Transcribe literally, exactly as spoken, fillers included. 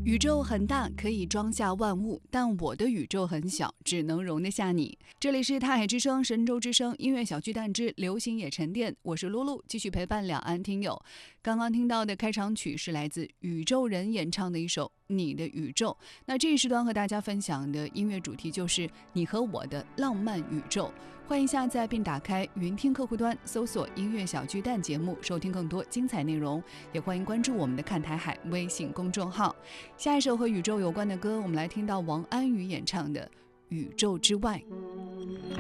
宇宙很大，可以装下万物，但我的宇宙很小，只能容得下你。这里是泰海之声、神州之声音乐小巨蛋之流行也沉淀，我是露露，继续陪伴两岸听友。刚刚听到的开场曲是来自宇宙人演唱的一首《你的宇宙》。那这一时段和大家分享的音乐主题就是你和我的浪漫宇宙。欢迎下载并打开云听客户端，搜索音乐小巨蛋节目，收听更多精彩内容。也欢迎关注我们的看台海微信公众号。下一首和宇宙有关的歌，我们来听到王安宇演唱的《宇宙之外》。